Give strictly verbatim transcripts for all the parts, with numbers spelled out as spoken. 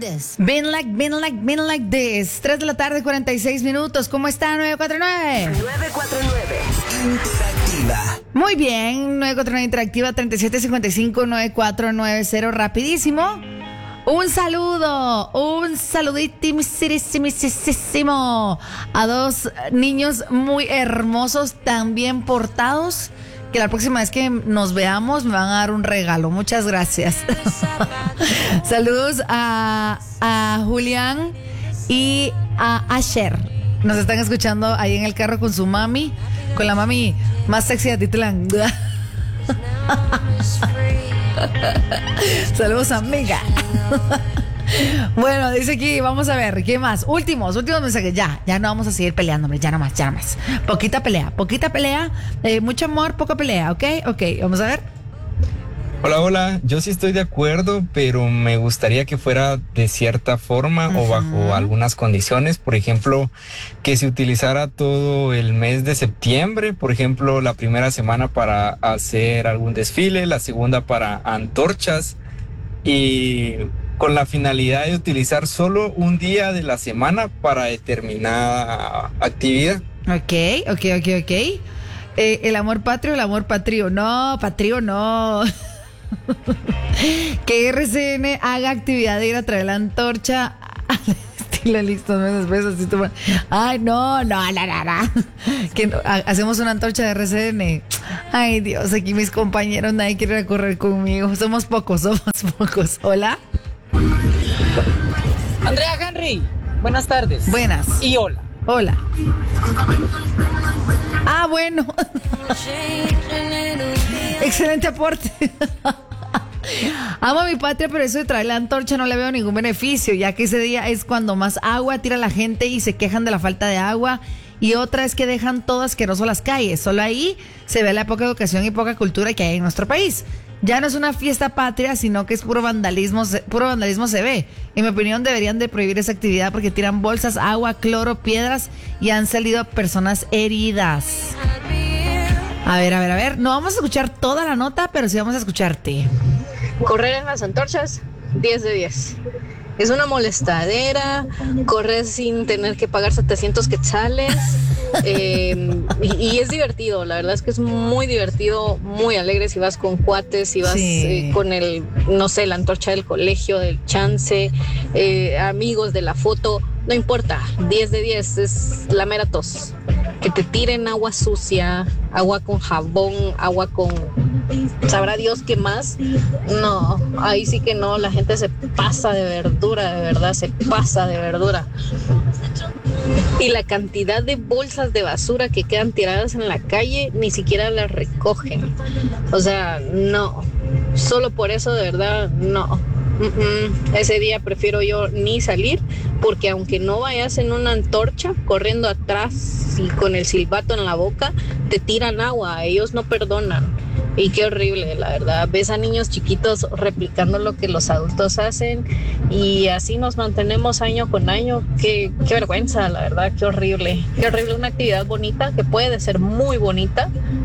this. Been like, been like, been like this. tres de la tarde, cuarenta y seis minutos. ¿Cómo está nueve cuatro nueve? nueve cuatro nueve. Interactiva. Muy bien, nueve cuatro nueve Interactiva, treinta y siete cincuenta y cinco, nueve cuatro nueve cero. Rapidísimo. Un saludo, un saluditísimo a dos niños muy hermosos, tan bien portados, que la próxima vez que nos veamos me van a dar un regalo. Muchas gracias. Saludos a, a Julián y a Asher. Nos están escuchando ahí en el carro con su mami, con la mami más sexy de Titlán. Saludos, amiga. Bueno, dice aquí, vamos a ver, ¿qué más? Últimos, últimos mensajes. Ya, ya no vamos a seguir peleando, hombre, ya no más, ya no más. Poquita pelea, poquita pelea, eh, mucho amor, poca pelea, ¿ok? Ok, vamos a ver. Hola, hola, yo sí estoy de acuerdo, pero me gustaría que fuera de cierta forma uh-huh. o bajo algunas condiciones. Por ejemplo, que se utilizara todo el mes de septiembre, por ejemplo, la primera semana para hacer algún desfile, la segunda para antorchas, y con la finalidad de utilizar solo un día de la semana para determinada actividad. Ok, ok, ok, ok. Eh, el amor patrio, el amor patrio. No, patrio no. Que R C N haga actividad de ir a traer la antorcha al estilo listo meses besos. Ay, no, no, no, no, no. Que no, ha, hacemos una antorcha de R C N. Ay, Dios, aquí mis compañeros, nadie quiere correr conmigo. Somos pocos, somos pocos. Hola. Andrea Henry, buenas tardes. Buenas. Y hola. Hola. Ah, bueno. Excelente aporte. Amo a mi patria, pero eso de traer la antorcha no le veo ningún beneficio, ya que ese día es cuando más agua tira la gente y se quejan de la falta de agua. Y otra es que dejan todo asqueroso las calles. Solo ahí se ve la poca educación y poca cultura que hay en nuestro país. Ya no es una fiesta patria, sino que es puro vandalismo, puro vandalismo se ve. En mi opinión deberían de prohibir esa actividad porque tiran bolsas, agua, cloro, piedras y han salido personas heridas. A ver, a ver, a ver. No vamos a escuchar toda la nota, pero sí vamos a escucharte. Correr en las antorchas, diez de diez. Es una molestadera, correr sin tener que pagar setecientos quetzales, eh, y, y es divertido, la verdad es que es muy divertido, muy alegre si vas con cuates, si vas sí. eh, con el, no sé, la antorcha del colegio, del chance, eh, amigos de la foto, no importa, diez de diez, es la mera tos. Que te tiren agua sucia, agua con jabón, agua con sabrá Dios qué más. No, ahí sí que no, la gente se pasa de verdura, de verdad, se pasa de verdura. Y la cantidad de bolsas de basura que quedan tiradas en la calle, ni siquiera las recogen. O sea, no, solo por eso de verdad, no. Uh-uh. Ese día prefiero yo ni salir, porque aunque no vayas en una antorcha corriendo atrás y con el silbato en la boca, te tiran agua, ellos no perdonan. Y qué horrible, la verdad. Ves a niños chiquitos replicando lo que los adultos hacen y así nos mantenemos año con año. Qué, qué vergüenza, la verdad, qué horrible. Qué horrible, una actividad bonita que puede ser muy bonita,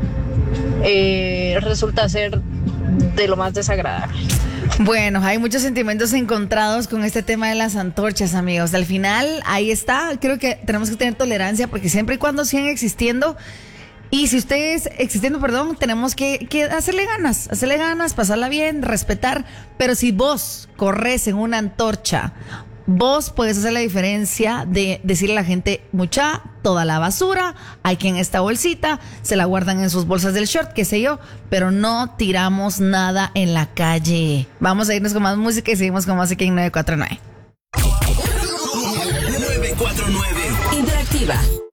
eh, resulta ser de lo más desagradable. Bueno, hay muchos sentimientos encontrados con este tema de las antorchas, amigos. Al final, ahí está. Creo que tenemos que tener tolerancia porque siempre y cuando sigan existiendo, y si ustedes existiendo, perdón, tenemos que, que hacerle ganas, hacerle ganas, pasarla bien, respetar. Pero si vos corres en una antorcha, vos puedes hacer la diferencia de decirle a la gente, mucha, toda la basura, hay que en esta bolsita, se la guardan en sus bolsas del short, qué sé yo, pero no tiramos nada en la calle. Vamos a irnos con más música y seguimos con más aquí en nueve cuatro nueve. nueve cuatro nueve Interactiva.